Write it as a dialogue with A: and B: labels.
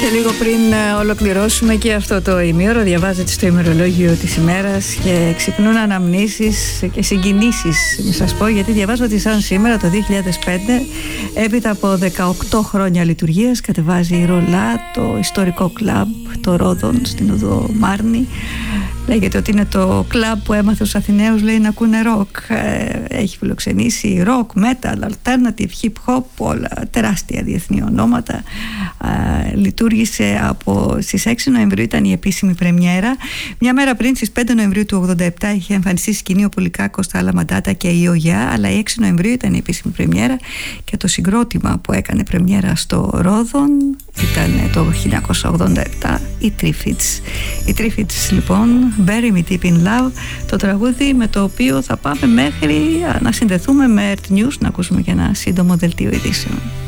A: Και λίγο πριν ολοκληρώσουμε και αυτό το ημίωρο, διαβάζετε στο ημερολόγιο της ημέρας και ξυπνούν αναμνήσεις και συγκινήσεις, μη σας πω, γιατί διαβάζω ότι σαν σήμερα το 2005, έπειτα από 18 χρόνια λειτουργίας, κατεβάζει η Ρολά, το ιστορικό κλαμπ, το Ρόδον στην οδό Μάρνη. Λέγεται ότι είναι το κλαμπ που έμαθε στους Αθηναίους, λέει, να ακούνε ροκ. Έχει φιλοξενήσει ροκ, metal, alternative, hip hop, όλα τεράστια διεθνή ονόματα. Λειτουργήσε στις 6 Νοεμβρίου, ήταν η επίσημη πρεμιέρα. Μια μέρα πριν, στις 5 Νοεμβρίου του 1987, είχε εμφανιστεί σκηνή ο Πολυκάκος, τα άλλα Μαντάτα και η Ογιά, αλλά η 6 Νοεμβρίου ήταν η επίσημη πρεμιέρα και το συγκρότημα που έκανε πρεμιέρα στο Ρόδον ήταν το 1987 οι Triffids. Οι Triffids, λοιπόν, Bury Me Deep in Love, το τραγούδι με το οποίο θα πάμε μέχρι να συνδεθούμε με Earth News, να ακούσουμε και ένα σύντομο δελτίο ειδήσεων.